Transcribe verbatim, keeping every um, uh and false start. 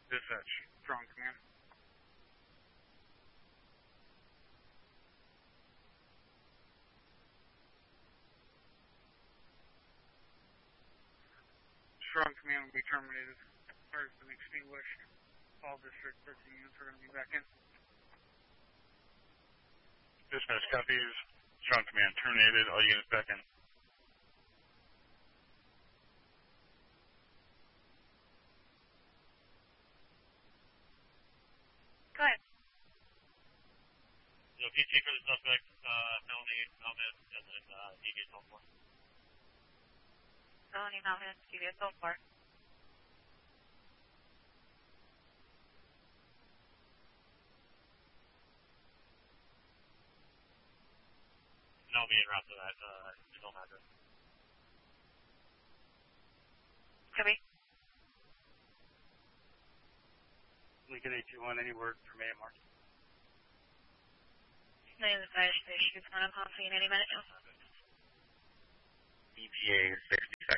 Dispatch, strong command. Strong command will be terminated. Fire's been extinguished. All District thirteen units are going to be back in. Dispatch copies. Strong command terminated. All units back in. Go ahead. So P T for the suspect, uh, felony, Melvin, and then uh, devious software. Felony, Melvin, devious software. And I'll be en route to that, uh, his home address. Copy. Lincoln eight two one, any word from A M R? Name the fire station, front of coffee in any minute now. E T A sixty seconds.